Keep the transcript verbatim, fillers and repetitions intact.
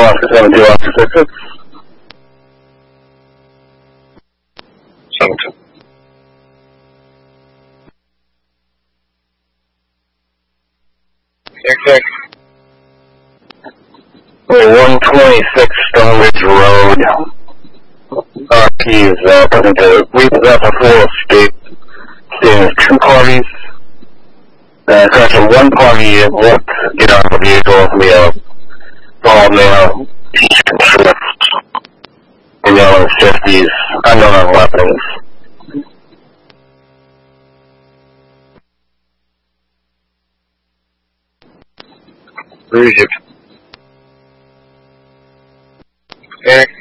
Oscar seven two, Oscar six six. seven two. Check, check. one twenty-six Stonebridge Road. R P is uh, present to repossess a full escape. Stating there's two parties. Uh, currently one party left get out of the vehicle. We have bald male, t-shirt, shorts, and yellow fifties, unknown weapons. Egypt. Okay.